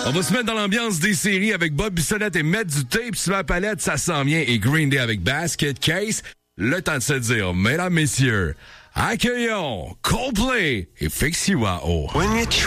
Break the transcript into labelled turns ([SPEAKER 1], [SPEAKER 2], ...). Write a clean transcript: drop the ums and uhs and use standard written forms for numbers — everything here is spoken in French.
[SPEAKER 1] On va se mettre dans l'ambiance des séries avec Bob Bissonnette et mettre du tape sur la palette, ça s'en vient. Et Green Day avec Basket Case. Le temps de se dire, mesdames, messieurs, accueillons Coldplay et Fix You à haut.